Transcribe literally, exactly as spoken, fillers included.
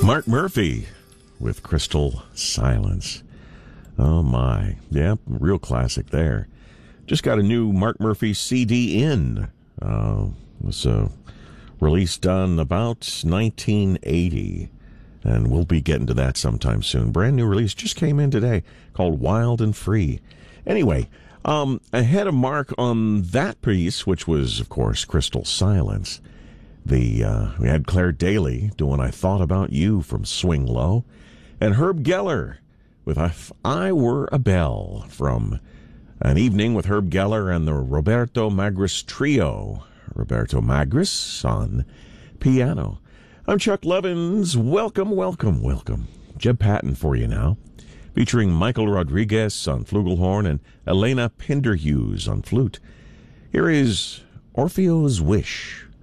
Mark Murphy with Crystal Silence. Oh, my. Yep, real classic there. Just got a new Mark Murphy C D in. Uh, it was uh, released on about nineteen eighty, and we'll be getting to that sometime soon. Brand new release just came in today called Wild and Free. Anyway, um, ahead of Mark on that piece, which was, of course, Crystal Silence, the uh, we had Claire Daly doing I Thought About You from Swing Low, and Herb Geller with If I Were a Bell from An Evening with Herb Geller and the Roberto Magris Trio. Roberto Magris on piano. I'm Chuck Levins. Welcome, welcome, welcome. Jeb Patton for you now, featuring Michael Rodriguez on flugelhorn and Elena Pinderhughes on flute. Here is Orpheo's Wish.